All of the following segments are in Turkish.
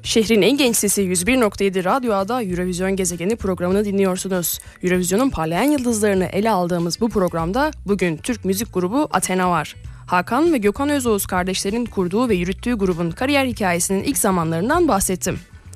Şehrin en genç sesi 101.7 Radyo A'da Eurovision Gezegeni programını dinliyorsunuz. Eurovision'un parlayan yıldızlarını ele aldığımız bu programda bugün Türk müzik grubu Athena var. Hakan ve Gökhan Özoğuz kardeşlerin kurduğu ve yürüttüğü grubun kariyer hikayesinin ilk zamanlarından bahsettim.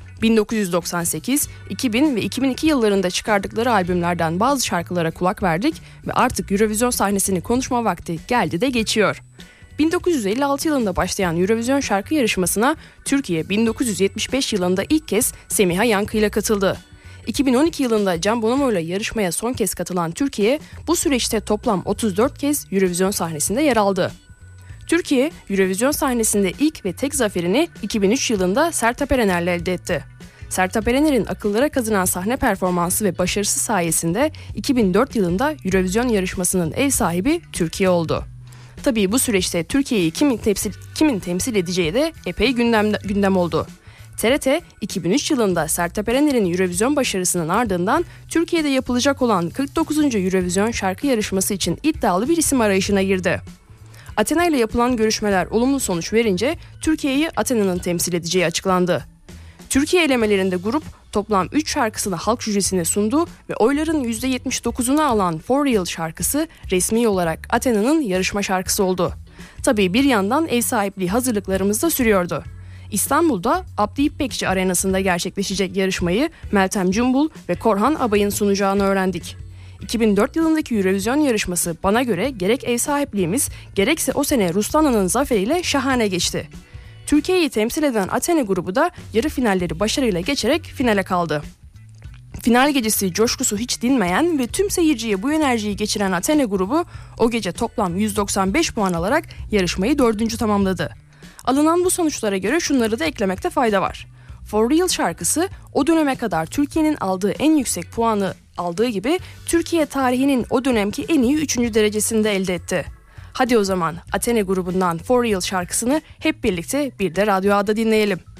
1998, 2000 ve 2002 yıllarında çıkardıkları albümlerden bazı şarkılara kulak verdik ve artık Eurovision sahnesini konuşma vakti geldi de geçiyor. 1956 yılında başlayan Eurovision şarkı yarışmasına Türkiye 1975 yılında ilk kez Semiha Yankı ile katıldı. 2012 yılında Can Bonomo ile yarışmaya son kez katılan Türkiye bu süreçte toplam 34 kez Eurovision sahnesinde yer aldı. Türkiye, Eurovision sahnesinde ilk ve tek zaferini 2003 yılında Sertab Erener'le elde etti. Sertab Erener'in akıllara kazınan sahne performansı ve başarısı sayesinde 2004 yılında Eurovision yarışmasının ev sahibi Türkiye oldu. Tabii bu süreçte Türkiye'yi kimin temsil edeceği de epey gündem oldu. TRT 2003 yılında Sertab Erener'in Eurovision başarısının ardından Türkiye'de yapılacak olan 49. Eurovision şarkı yarışması için iddialı bir isim arayışına girdi. Athena ile yapılan görüşmeler olumlu sonuç verince Türkiye'yi Athena'nın temsil edeceği açıklandı. Türkiye elemelerinde grup toplam 3 şarkısını halk jürisine sundu ve oyların %79'unu alan For Real şarkısı resmi olarak Athena'nın yarışma şarkısı oldu. Tabii bir yandan ev sahipliği hazırlıklarımız da sürüyordu. İstanbul'da Abdi İpekçi Arenası'nda gerçekleşecek yarışmayı Meltem Cumbul ve Korhan Abay'ın sunacağını öğrendik. 2004 yılındaki Eurovision yarışması bana göre gerek ev sahipliğimiz gerekse o sene Ruslana'nın zaferiyle şahane geçti. Türkiye'yi temsil eden Athena grubu da yarı finalleri başarıyla geçerek finale kaldı. Final gecesi coşkusu hiç dinmeyen ve tüm seyirciye bu enerjiyi geçiren Athena grubu o gece toplam 195 puan alarak yarışmayı 4. tamamladı. Alınan bu sonuçlara göre şunları da eklemekte fayda var. For Real şarkısı o döneme kadar Türkiye'nin aldığı en yüksek puanı aldığı gibi Türkiye tarihinin o dönemki en iyi 3. derecesinde elde etti. Hadi o zaman Athena grubundan For Real şarkısını hep birlikte bir de Radyo A'da dinleyelim.